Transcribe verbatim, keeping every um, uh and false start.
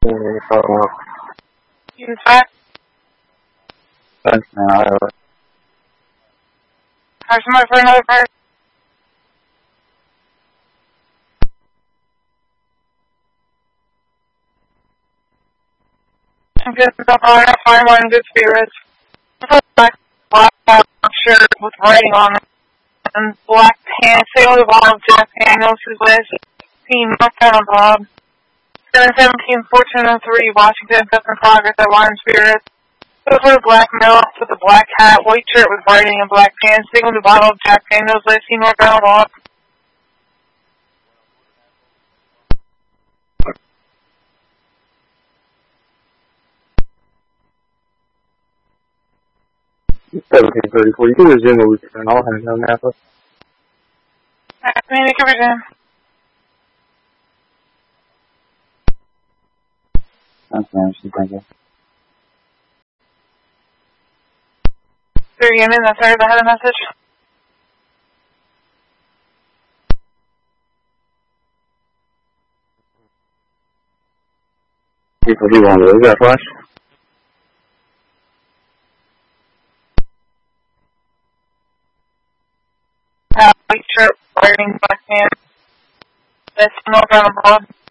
In fact, Thanks, man. I have have somebody for another person. And good stuff on it, fine wine, good spirits. Black, black shirt with writing on it. And black pants, sailor the bottom of Jack Daniels, his list. Team North Carolina Bob. seven seventeen fourteen oh three, Washington, Customer Progress at Wine Spirits. Over the black male with a black hat, white shirt with writing and black pants, signal the bottle of Jack Daniels, list, Team North Carolina Bob. seventeen thirty-four. You can resume the return. I'll hang down Napa. I mean, you can resume. Thanks, man. Thank you. Through Yemen, that's sorry, I had a message. People do want to. Is that flash? Uh, white shirt, wearing black pants. That's North Carolina Bob.